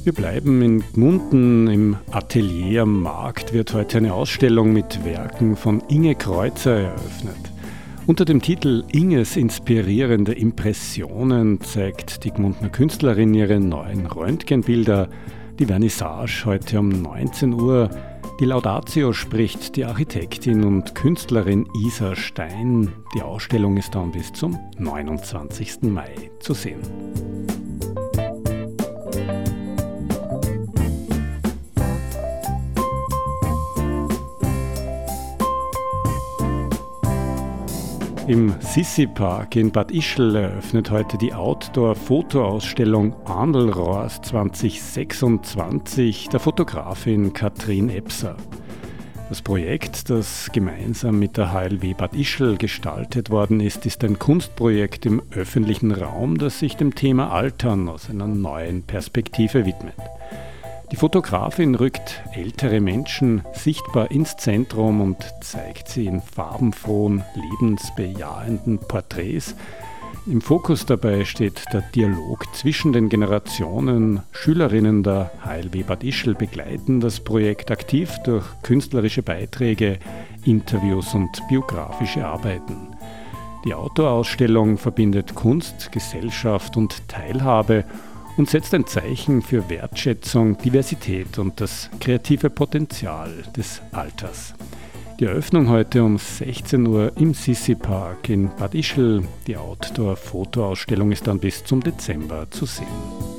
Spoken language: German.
Wir bleiben in Gmunden. Im Atelier am Markt wird heute eine Ausstellung mit Werken von Inge Kreuzer eröffnet. Unter dem Titel Inges inspirierende Impressionen zeigt die Gmundner Künstlerin ihre neuen Röntgenbilder. Die Vernissage heute um 19 Uhr. Die Laudatio spricht die Architektin und Künstlerin Isa Stein. Die Ausstellung ist dann bis zum 29. Mai zu sehen. Im Sissi-Park in Bad Ischl eröffnet heute die Outdoor-Fotoausstellung Ahnlroas 2026 der Fotografin Katrin Ebser. Das Projekt, das gemeinsam mit der HLW Bad Ischl gestaltet worden ist ein Kunstprojekt im öffentlichen Raum, das sich dem Thema Altern aus einer neuen Perspektive widmet. Die Fotografin rückt ältere Menschen sichtbar ins Zentrum und zeigt sie in farbenfrohen, lebensbejahenden Porträts. Im Fokus dabei steht der Dialog zwischen den Generationen. Schülerinnen der HLW Bad Ischl begleiten das Projekt aktiv durch künstlerische Beiträge, Interviews und biografische Arbeiten. Die Outdoor-Ausstellung verbindet Kunst, Gesellschaft und Teilhabe und setzt ein Zeichen für Wertschätzung, Diversität und das kreative Potenzial des Alters. Die Eröffnung heute um 16 Uhr im Sissi-Park in Bad Ischl. Die Outdoor-Fotoausstellung ist dann bis zum Dezember zu sehen.